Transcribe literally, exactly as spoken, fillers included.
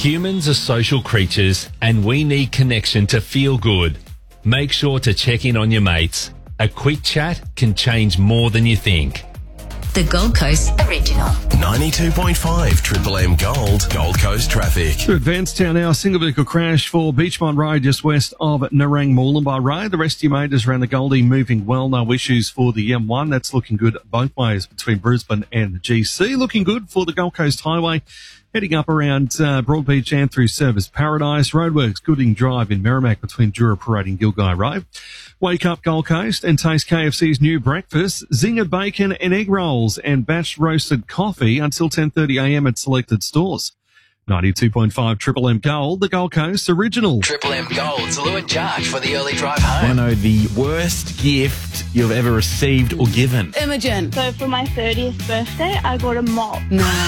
Humans are social creatures and we need connection to feel good. Make sure to check in on your mates. A quick chat can change more than you think. The Gold Coast Original. ninety-two point five Triple M Gold, Gold Coast traffic. Through Advanced Town now, a single vehicle crash for Beachmont Road just west of Narang Moolumbar Road. The rest of your majors around the Goldie moving well. No issues for the M one. That's looking good both ways between Brisbane and the G C. Looking good for the Gold Coast Highway. Heading up around uh, Broadbeach and through Service Paradise. Roadworks Gooding Drive in Merrimack between Jura Parade and Gilgai Road. Wake up Gold Coast and taste K F C's new breakfast, Zinger bacon and egg rolls and batch roasted coffee until ten thirty a m at selected stores. ninety-two point five Triple M Gold, the Gold Coast Original. Triple M Gold's Lou and Charge for the early drive home. I know the worst gift you've ever received or given. Imogen. So for my thirtieth birthday, I got a mop. Nah.